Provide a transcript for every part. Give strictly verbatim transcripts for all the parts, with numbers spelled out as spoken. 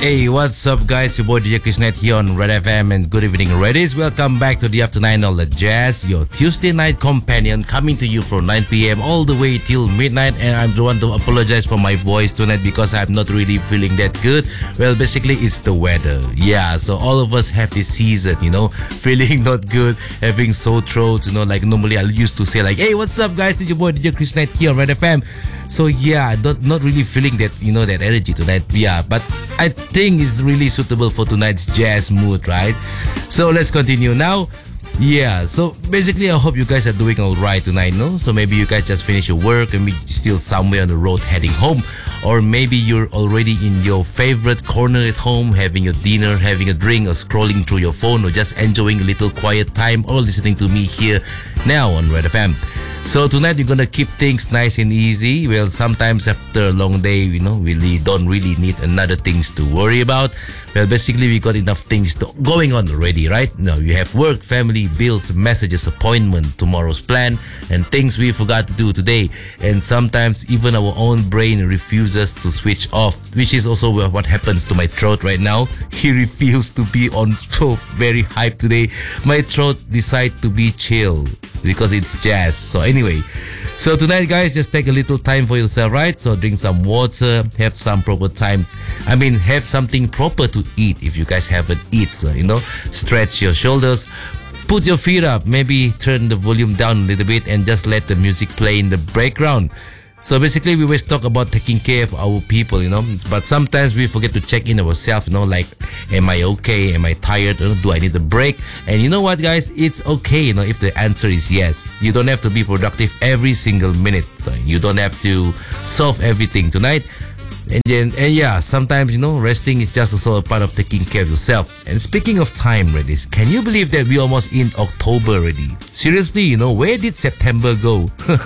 Hey, what's up, guys? Your boy D J Krishnet here on Red F M, and good evening, Reddies. Welcome back to the After Nine All the Jazz, your Tuesday night companion, coming to you from nine p.m. all the way till midnight. And I'm the one to apologize for my voice tonight because I'm not really feeling that good. Well, basically, it's the weather. Yeah, so all of us have this season, you know, feeling not good, having sore throats, you know, like normally I used to say like, hey, what's up, guys? It's your boy D J Krishnet here on Red F M. So yeah, not not really feeling that, you know, that energy tonight. Yeah, but I think it's really suitable for tonight's jazz mood, right? So let's continue now. Yeah, so basically I hope you guys are doing alright tonight, no? So maybe you guys just finished your work and maybe still somewhere on the road heading home. Or maybe you're already in your favorite corner at home, having your dinner, having a drink, or scrolling through your phone, or just enjoying a little quiet time, or listening to me here now on Red F M. So tonight we're gonna keep things nice and easy. Well, sometimes after a long day, you know, we really don't really need another things to worry about. Well, basically we got enough things to, going on already, right? No, you have work, family, bills, messages, appointment, tomorrow's plan, and things we forgot to do today. And sometimes even our own brain refuses to switch off, which is also what happens to my throat right now. He refused to be on so very hype today. My throat decided to be chill because it's jazz. So anyway, so tonight, guys, just take a little time for yourself, right? So drink some water, have some proper time. I mean, have something proper to eat if you guys haven't eaten. So, you know, stretch your shoulders, put your feet up, maybe turn the volume down a little bit and just let the music play in the background. So basically, we always talk about taking care of our people, you know, but sometimes we forget to check in ourselves, you know, like, am I okay? Am I tired? Do I need a break? And you know what, guys? It's okay, you know, if the answer is yes. You don't have to be productive every single minute. So you don't have to solve everything tonight. And then, and yeah, sometimes, you know, resting is just also a part of taking care of yourself. And speaking of time, Reddies, can you believe that we're almost in October already? Seriously, you know, where did September go?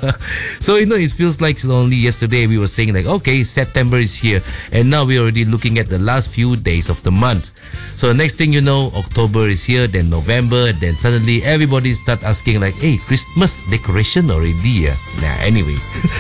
So, you know, it feels like only yesterday we were saying like, okay, September is here. And now we're already looking at the last few days of the month. So next thing you know, October is here, then November, then suddenly everybody start asking like, hey, Christmas decoration already? Yeah? Nah, anyway.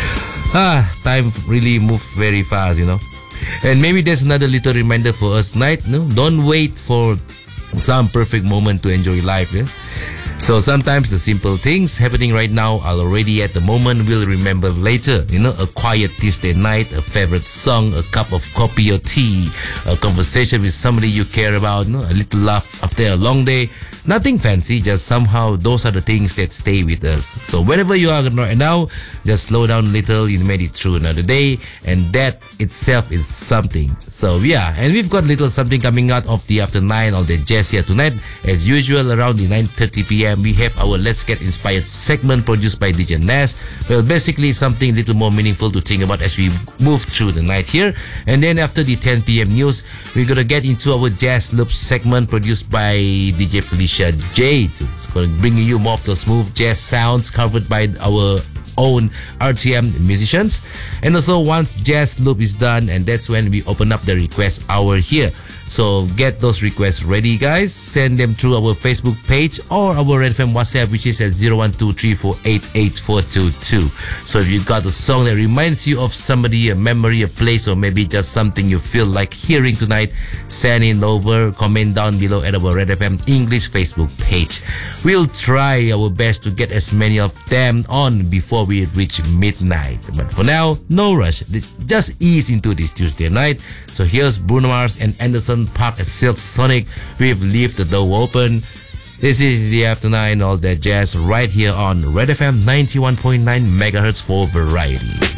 Ah, time really moves very fast, you know. And maybe there's another little reminder for us tonight. No, don't wait for some perfect moment to enjoy life. Yeah? So sometimes the simple things happening right now are already at the moment we'll remember later. You know, a quiet Tuesday night, a favorite song, a cup of coffee or tea, a conversation with somebody you care about, you know, a little laugh after a long day. Nothing fancy, just somehow those are the things that stay with us. So wherever you are right now, just slow down a little, you made it through another day, and that itself is something. So yeah, and we've got a little something coming out of the After Nine All the Jazz here tonight. As usual, around the nine thirty p.m. we have our Let's Get Inspired segment produced by D J Nas. Well, basically something a little more meaningful to think about as we move through the night here. And then after the ten p.m. news, we're gonna get into our Jazz Loop segment produced by D J Felicia Jade. It's going to bring you more of the smooth jazz sounds covered by our own R T M musicians. And also once Jazz Loop is done, and that's when we open up the request hour here. So get those requests ready, guys. Send them through our Facebook page or our Red F M WhatsApp, which is at zero one two three four eight eight four two two. So if you got a song that reminds you of somebody, a memory, a place, or maybe just something you feel like hearing tonight, send it over, comment down below at our Red F M English Facebook page. We'll try our best to get as many of them on before we reach midnight. But for now, no rush. Just ease into this Tuesday night. So here's Bruno Mars and Anderson .Paak at Silk Sonic. We've left the door open. This is the After Nine All That Jazz right here on Red F M ninety-one point nine megahertz for Variety.